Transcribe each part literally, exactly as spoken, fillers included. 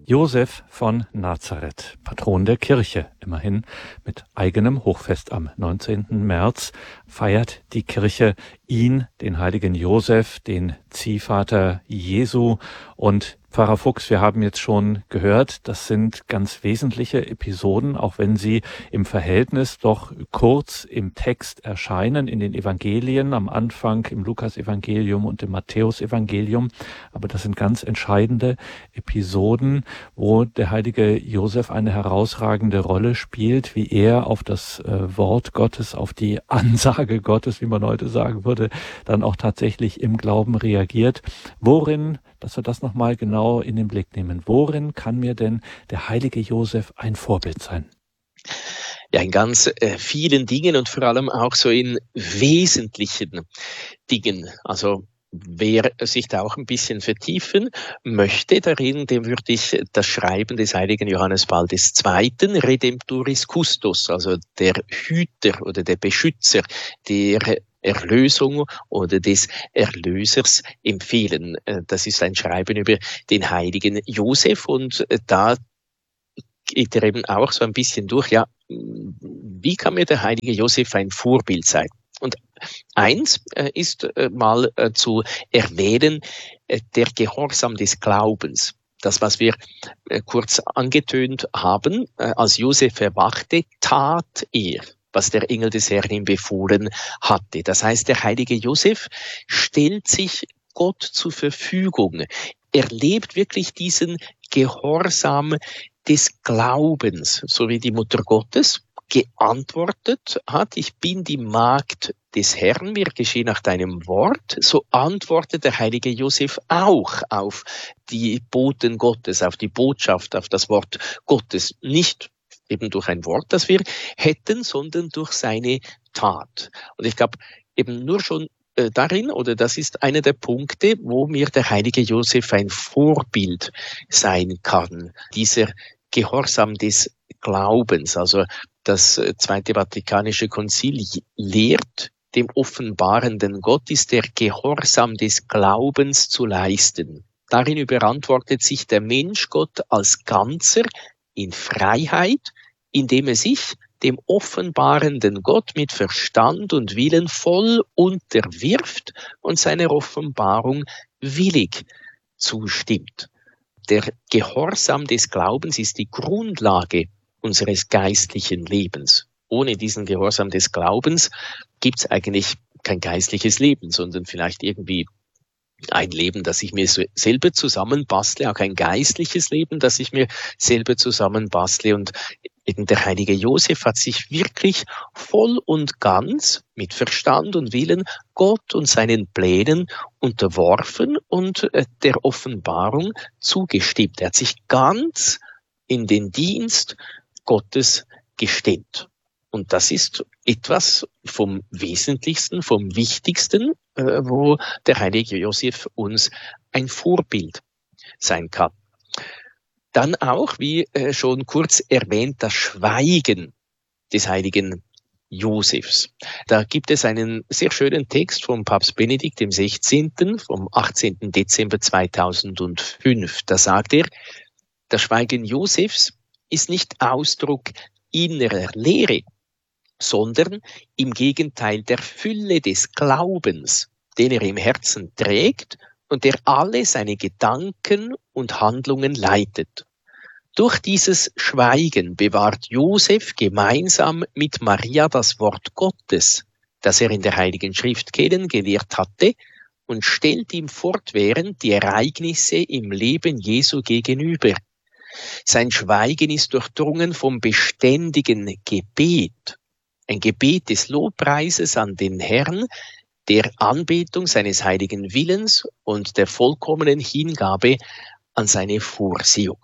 Josef von Nazareth, Patron der Kirche, immerhin mit eigenem Hochfest am neunzehnten März, feiert die Kirche ihn, den heiligen Josef, den Ziehvater Jesu. Und Pfarrer Fuchs, wir haben jetzt schon gehört, das sind ganz wesentliche Episoden, auch wenn sie im Verhältnis doch kurz im Text erscheinen, in den Evangelien, am Anfang im Lukas-Evangelium und im Matthäus-Evangelium. Aber das sind ganz entscheidende Episoden, wo der heilige Josef eine herausragende Rolle spielt, wie er auf das äh, Wort Gottes, auf die Ansage Gottes, wie man heute sagen würde, dann auch tatsächlich im Glauben reagiert. Worin, dass wir das nochmal genau in den Blick nehmen, worin kann mir denn der heilige Josef ein Vorbild sein? Ja, in ganz äh, vielen Dingen und vor allem auch so in wesentlichen Dingen. Also wer sich da auch ein bisschen vertiefen möchte darin, dem würde ich das Schreiben des heiligen Johannes Paul der Zweite., Redemptoris Custos, also der Hüter oder der Beschützer der Erlösung oder des Erlösers empfehlen. Das ist ein Schreiben über den heiligen Josef und da geht er eben auch so ein bisschen durch, ja, wie kann mir der heilige Josef ein Vorbild sein? Und eins äh, ist äh, mal äh, zu erwähnen, äh, der Gehorsam des Glaubens. Das, was wir äh, kurz angetönt haben, äh, als Josef erwachte, tat er, was der Engel des Herrn ihm befohlen hatte. Das heißt, der heilige Josef stellt sich Gott zur Verfügung. Er lebt wirklich diesen Gehorsam des Glaubens, so wie die Mutter Gottes geantwortet hat, ich bin die Magd des Herrn, mir geschehe nach deinem Wort, so antwortet der heilige Josef auch auf die Boten Gottes, auf die Botschaft, auf das Wort Gottes, nicht eben durch ein Wort, das wir hätten, sondern durch seine Tat. Und ich glaube, eben nur schon äh, darin, oder das ist einer der Punkte, wo mir der heilige Josef ein Vorbild sein kann, dieser Gehorsam des Glaubens. Also das Zweite Vatikanische Konzil lehrt, dem offenbarenden Gott ist der Gehorsam des Glaubens zu leisten. Darin überantwortet sich der Mensch Gott als Ganzer in Freiheit, indem er sich dem offenbarenden Gott mit Verstand und Willen voll unterwirft und seiner Offenbarung willig zustimmt. Der Gehorsam des Glaubens ist die Grundlage unseres geistlichen Lebens. Ohne diesen Gehorsam des Glaubens gibt es eigentlich kein geistliches Leben, sondern vielleicht irgendwie ein Leben, das ich mir selber zusammenbastle, auch ein geistliches Leben, das ich mir selber zusammenbastle. Und eben der heilige Josef hat sich wirklich voll und ganz mit Verstand und Willen Gott und seinen Plänen unterworfen und der Offenbarung zugestimmt. Er hat sich ganz in den Dienst Gottes gestellt. Und das ist etwas vom Wesentlichsten, vom Wichtigsten, äh, wo der heilige Josef uns ein Vorbild sein kann. Dann auch, wie äh, schon kurz erwähnt, das Schweigen des heiligen Josefs. Da gibt es einen sehr schönen Text vom Papst Benedikt dem Sechzehnten vom achtzehnten Dezember zweitausendfünf. Da sagt er, das Schweigen Josefs ist nicht Ausdruck innerer Lehre, sondern im Gegenteil der Fülle des Glaubens, den er im Herzen trägt und der alle seine Gedanken und Handlungen leitet. Durch dieses Schweigen bewahrt Josef gemeinsam mit Maria das Wort Gottes, das er in der Heiligen Schrift kennengelernt hatte, und stellt ihm fortwährend die Ereignisse im Leben Jesu gegenüber. Sein Schweigen ist durchdrungen vom beständigen Gebet, ein Gebet des Lobpreises an den Herrn, der Anbetung seines heiligen Willens und der vollkommenen Hingabe an seine Vorsehung.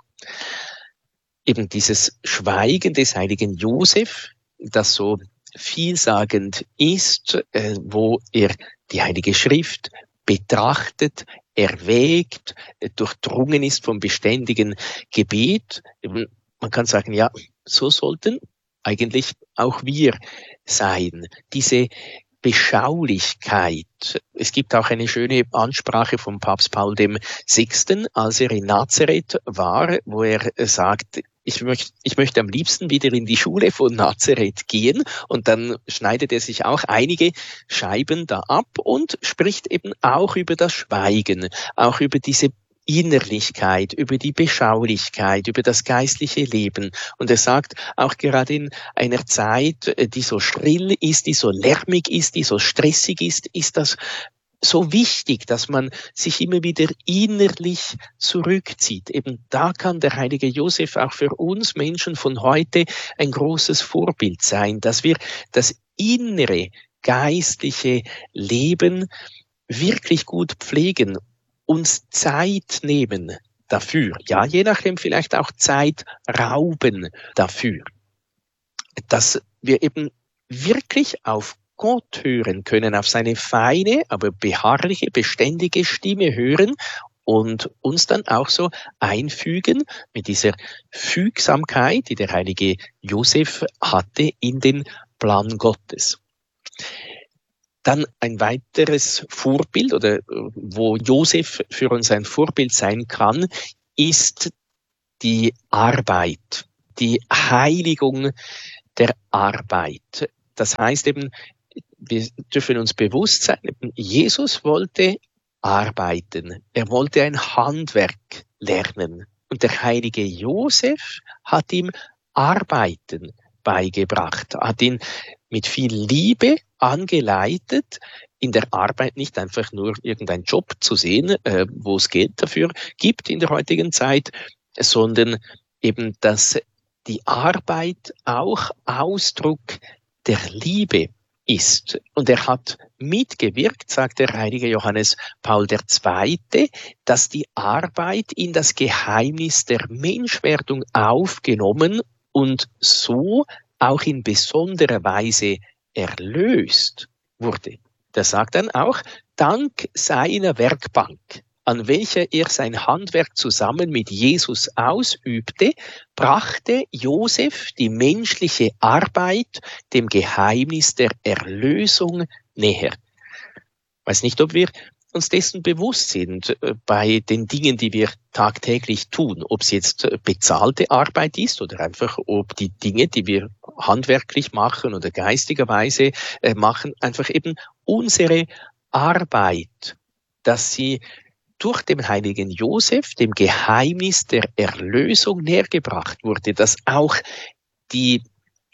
Eben dieses Schweigen des heiligen Josef, das so vielsagend ist, äh, wo er die Heilige Schrift betrachtet, erwägt, durchdrungen ist vom beständigen Gebet. Man kann sagen, ja, so sollten eigentlich auch wir sein. Diese Beschaulichkeit. Es gibt auch eine schöne Ansprache von Papst Paul der Sechste, als er in Nazareth war, wo er sagt, ich möchte, ich möchte am liebsten wieder in die Schule von Nazareth gehen, und dann schneidet er sich auch einige Scheiben da ab und spricht eben auch über das Schweigen, auch über diese Innerlichkeit, über die Beschaulichkeit, über das geistliche Leben. Und er sagt, auch gerade in einer Zeit, die so schrill ist, die so lärmig ist, die so stressig ist, ist das so wichtig, dass man sich immer wieder innerlich zurückzieht. Eben da kann der heilige Josef auch für uns Menschen von heute ein großes Vorbild sein, dass wir das innere geistliche Leben wirklich gut pflegen, uns Zeit nehmen dafür. Ja, je nachdem vielleicht auch Zeit rauben dafür. Dass wir eben wirklich auf Gott hören können, auf seine feine, aber beharrliche, beständige Stimme hören und uns dann auch so einfügen mit dieser Fügsamkeit, die der heilige Josef hatte, in den Plan Gottes. Dann ein weiteres Vorbild, oder wo Josef für uns ein Vorbild sein kann, ist die Arbeit, die Heiligung der Arbeit. Das heißt eben, wir dürfen uns bewusst sein, Jesus wollte arbeiten, er wollte ein Handwerk lernen, und der heilige Josef hat ihm Arbeiten beigebracht, hat ihn mit viel Liebe angeleitet, in der Arbeit nicht einfach nur irgendeinen Job zu sehen, äh, wo es Geld dafür gibt in der heutigen Zeit, sondern eben, dass die Arbeit auch Ausdruck der Liebe ist. Und er hat mitgewirkt, sagt der heilige Johannes Paul der Zweite, dass die Arbeit in das Geheimnis der Menschwerdung aufgenommen und so auch in besonderer Weise erlöst wurde. Der sagt dann auch, dank seiner Werkbank, an welcher er sein Handwerk zusammen mit Jesus ausübte, brachte Josef die menschliche Arbeit dem Geheimnis der Erlösung näher. Ich weiß nicht, ob wir uns dessen bewusst sind bei den Dingen, die wir tagtäglich tun, ob es jetzt bezahlte Arbeit ist oder einfach ob die Dinge, die wir handwerklich machen oder geistigerweise machen, einfach eben unsere Arbeit, dass sie durch den heiligen Josef dem Geheimnis der Erlösung nähergebracht wurde, dass auch die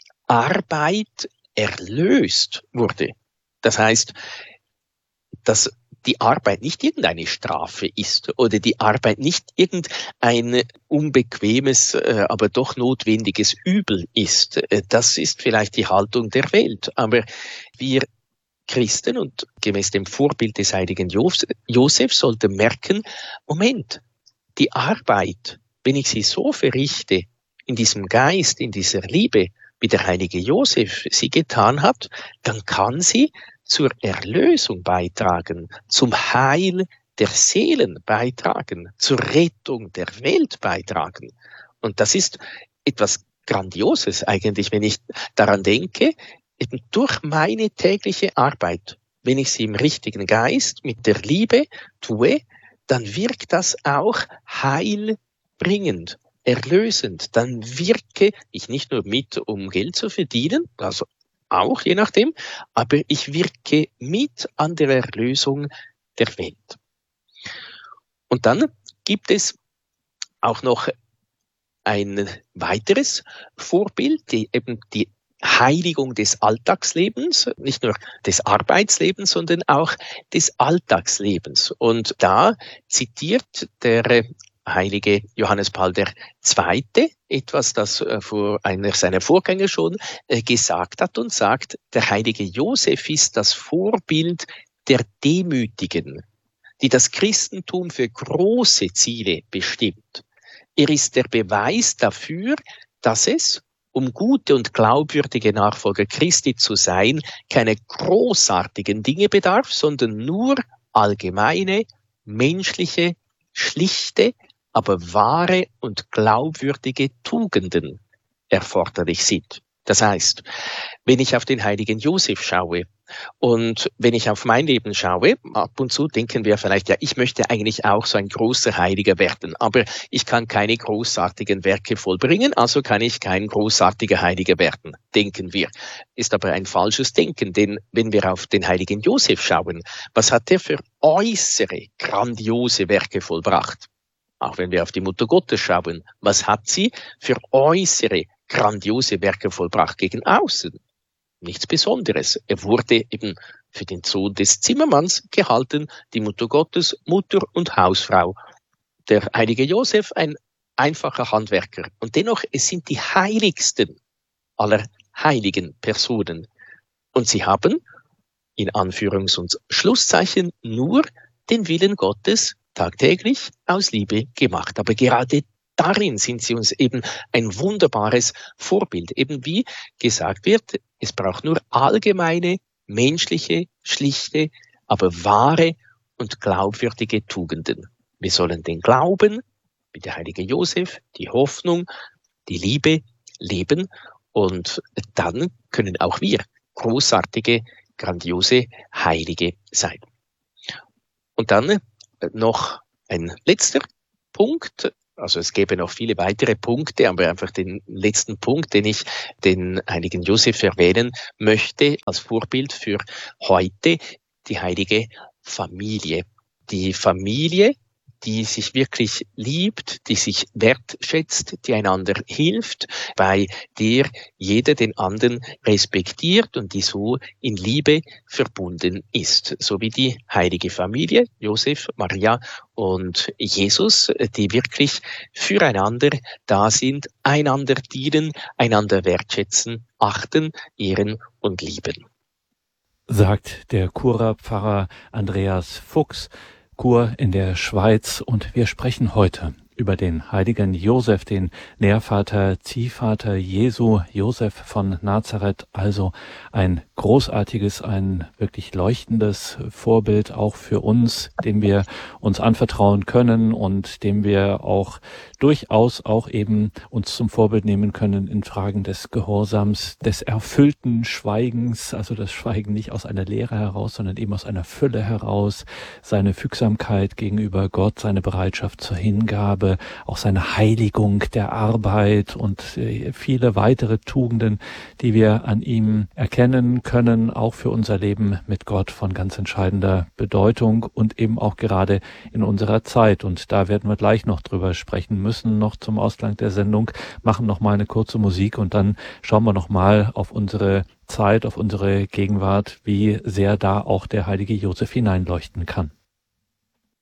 Arbeit erlöst wurde. Das heißt, dass die Arbeit nicht irgendeine Strafe ist oder die Arbeit nicht irgendein unbequemes, aber doch notwendiges Übel ist. Das ist vielleicht die Haltung der Welt. Aber wir Christen und gemäß dem Vorbild des heiligen Josef sollten merken, Moment, die Arbeit, wenn ich sie so verrichte, in diesem Geist, in dieser Liebe, wie der heilige Josef sie getan hat, dann kann sie zur Erlösung beitragen, zum Heil der Seelen beitragen, zur Rettung der Welt beitragen. Und das ist etwas Grandioses eigentlich, wenn ich daran denke, eben durch meine tägliche Arbeit, wenn ich sie im richtigen Geist, mit der Liebe tue, dann wirkt das auch heilbringend, erlösend. Dann wirke ich nicht nur mit, um Geld zu verdienen, also auch je nachdem, aber ich wirke mit an der Erlösung der Welt. Und dann gibt es auch noch ein weiteres Vorbild, die eben die Heiligung des Alltagslebens, nicht nur des Arbeitslebens, sondern auch des Alltagslebens. Und da zitiert der heilige Johannes Paul der Zweite etwas, das vor einer seiner Vorgänger schon gesagt hat und sagt, der heilige Josef ist das Vorbild der Demütigen, die das Christentum für große Ziele bestimmt. Er ist der Beweis dafür, dass es, um gute und glaubwürdige Nachfolger Christi zu sein, keine großartigen Dinge bedarf, sondern nur allgemeine, menschliche, schlichte, aber wahre und glaubwürdige Tugenden erforderlich sind. Das heißt, wenn ich auf den heiligen Josef schaue und wenn ich auf mein Leben schaue, ab und zu denken wir vielleicht, ja, ich möchte eigentlich auch so ein großer Heiliger werden, aber ich kann keine großartigen Werke vollbringen, also kann ich kein großartiger Heiliger werden, denken wir. Ist aber ein falsches Denken, denn wenn wir auf den heiligen Josef schauen, was hat er für äußere, grandiose Werke vollbracht? Auch wenn wir auf die Mutter Gottes schauen, was hat sie für äußere, grandiose Werke vollbracht gegen außen? Nichts Besonderes. Er wurde eben für den Sohn des Zimmermanns gehalten, die Mutter Gottes, Mutter und Hausfrau. Der heilige Josef, ein einfacher Handwerker. Und dennoch, es sind die heiligsten aller heiligen Personen. Und sie haben, in Anführungs- und Schlusszeichen, nur den Willen Gottes tagtäglich aus Liebe gemacht. Aber gerade darin sind sie uns eben ein wunderbares Vorbild. Eben wie gesagt wird, es braucht nur allgemeine, menschliche, schlichte, aber wahre und glaubwürdige Tugenden. Wir sollen den Glauben, wie der heilige Josef, die Hoffnung, die Liebe leben und dann können auch wir großartige, grandiose Heilige sein. Und dann noch ein letzter Punkt. Also es gäbe noch viele weitere Punkte, aber einfach den letzten Punkt, den ich den heiligen Josef erwähnen möchte, als Vorbild für heute, die heilige Familie. Die Familie, die sich wirklich liebt, die sich wertschätzt, die einander hilft, bei der jeder den anderen respektiert und die so in Liebe verbunden ist. So wie die heilige Familie, Josef, Maria und Jesus, die wirklich füreinander da sind, einander dienen, einander wertschätzen, achten, ehren und lieben. Sagt der Churer-Pfarrer Andreas Fuchs, Chur in der Schweiz, und wir sprechen heute über den heiligen Josef, den Nährvater, Ziehvater Jesu, Josef von Nazareth, also ein großartiges, ein wirklich leuchtendes Vorbild auch für uns, dem wir uns anvertrauen können und dem wir auch durchaus auch eben uns zum Vorbild nehmen können in Fragen des Gehorsams, des erfüllten Schweigens, also das Schweigen nicht aus einer Leere heraus, sondern eben aus einer Fülle heraus, seine Fügsamkeit gegenüber Gott, seine Bereitschaft zur Hingabe, auch seine Heiligung der Arbeit und viele weitere Tugenden, die wir an ihm erkennen können, auch für unser Leben mit Gott von ganz entscheidender Bedeutung und eben auch gerade in unserer Zeit. Und da werden wir gleich noch drüber sprechen müssen, noch zum Ausklang der Sendung, machen noch mal eine kurze Musik und dann schauen wir noch mal auf unsere Zeit, auf unsere Gegenwart, wie sehr da auch der heilige Josef hineinleuchten kann.